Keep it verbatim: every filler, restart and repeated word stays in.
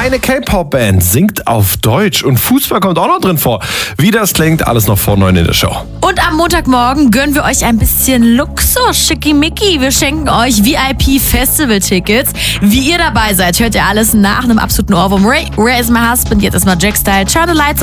Eine K-Pop-Band singt auf Deutsch und Fußball kommt auch noch drin vor. Wie das klingt, alles noch vor neun in der Show. Und am Montagmorgen gönnen wir euch ein bisschen Luxus, schickimicki. Wir schenken euch V I P-Festival-Tickets. Wie ihr dabei seid, hört ihr alles nach einem absoluten Ohrwurm. Ray, Ray is my husband, jetzt ist mal Jack Style. Turn the lights